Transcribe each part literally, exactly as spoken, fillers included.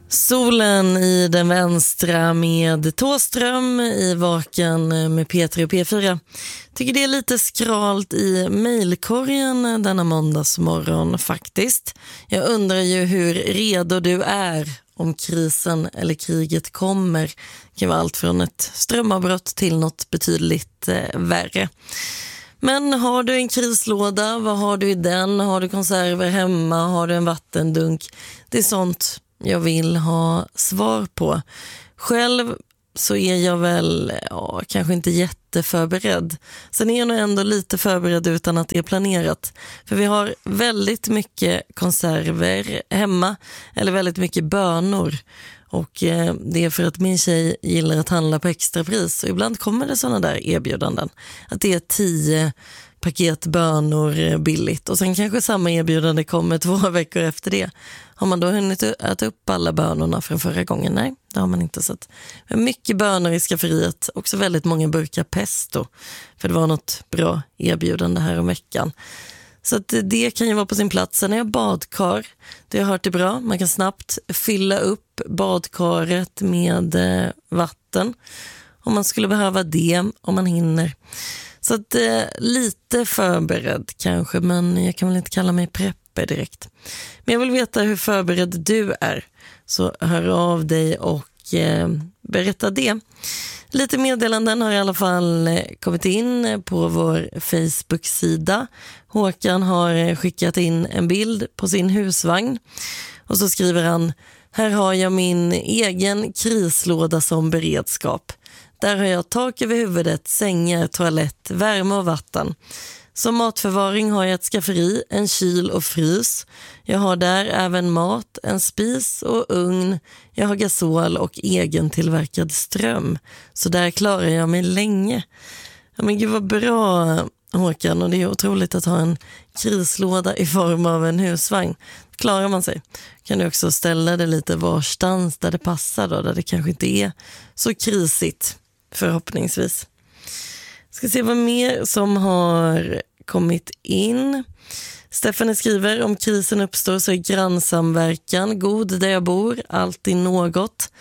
Solen i den vänstra med Tåström, i Vaken med P tre och P fyra. Tycker det är lite skralt i mejlkorgen denna måndagsmorgon faktiskt. Jag undrar ju hur redo du är om krisen eller kriget kommer. Det kan vara allt från ett strömavbrott till något betydligt eh, värre. Men har du en krislåda, vad har du i den? Har du konserver hemma? Har du en vattendunk? Det är sånt jag vill ha svar på. Själv så är jag väl ja, kanske inte jätteförberedd. Sen är jag nog ändå lite förberedd utan att det är planerat. För vi har väldigt mycket konserver hemma, eller väldigt mycket bönor. Och eh, det är för att min tjej gillar att handla på extrapris. Och ibland kommer det sådana där erbjudanden. Att det är tio paket bönor billigt. Och sen kanske samma erbjudande kommer två veckor efter det. Har man då hunnit äta upp alla bönorna från förra gången? Nej, det har man inte sett. Vi har mycket bönor i skafferiet. Också väldigt många burkar pesto. För det var något bra erbjudande här om veckan. Så att det kan ju vara på sin plats. Sen är jag badkar. Det har jag hört är bra. Man kan snabbt fylla upp badkaret med vatten. Om man skulle behöva det, om man hinner. Så att eh, lite förberedd kanske, men jag kan väl inte kalla mig prepper direkt. Men jag vill veta hur förberedd du är. Så hör av dig och eh, berätta det. Lite meddelanden har i alla fall kommit in på vår Facebook-sida. Håkan har skickat in en bild på sin husvagn. Och så skriver han: här har jag min egen krislåda som beredskap. Där har jag tak över huvudet, sängar, toalett, värme och vatten. Som matförvaring har jag ett skafferi, en kyl och frys. Jag har där även mat, en spis och ugn. Jag har gasol och egen tillverkad ström. Så där klarar jag mig länge. Ja, men gud vad bra, Håkan. Och det är otroligt att ha en krislåda i form av en husvagn. Klarar man sig. Kan du också ställa det lite varstans där det passar då, där det kanske inte är så krisigt. Förhoppningsvis. Ska se vad mer som har kommit in. Stefan skriver: om krisen uppstår så är grannsamverkan god där jag bor. Alltid något.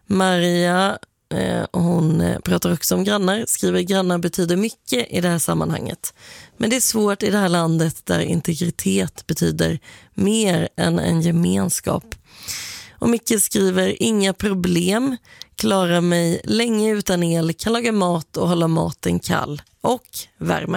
Maria, eh, hon pratar också om grannar. Skriver: grannar betyder mycket i det här sammanhanget. Men det är svårt i det här landet där integritet betyder mer än en gemenskap. Och Micke skriver: inga problem. Klarar mig länge utan el, kan laga mat och hålla maten kall. Och värme.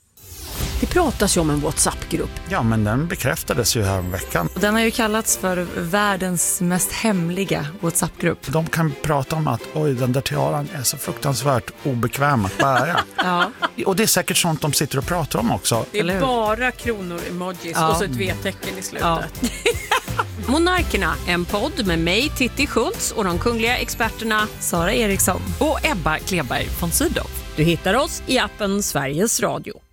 Det pratas ju om en WhatsApp-grupp. Ja, men den bekräftades ju här veckan. Den har ju kallats för världens mest hemliga WhatsApp-grupp. De kan prata om att oj, den där tiaran är så fruktansvärt obekväm att bära. Ja. Och det är säkert sånt de sitter och pratar om också. Det är bara kronor, emojis Ja. och så ett V-tecken i slutet. Ja. Monarkerna, en podd med mig, Titti Schultz, och de kungliga experterna Sara Eriksson och Ebba Kleberg von Sydow. Du hittar oss i appen Sveriges Radio.